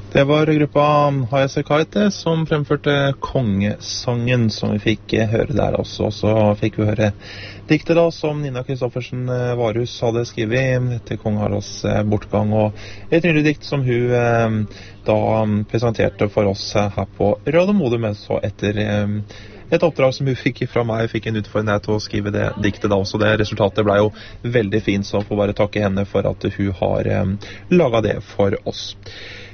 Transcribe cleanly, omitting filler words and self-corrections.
Det var gruppa Highasakite Kite som fremførte Kongesangen, som vi fikk høre der også. Så fikk vi høre diktet da, som Nina Kristoffersen Varhus hadde skrevet etter Kong Haralds bortgang, og et nylig dikt som hun da presenterte for oss her på Radio Modum, så etter et oppdrag som hun fikk fra meg, fikk en utfordring der til å skrive det diktet da også. Det resultatet ble jo veldig fint, så får bare takke henne for at hun har laget det for oss.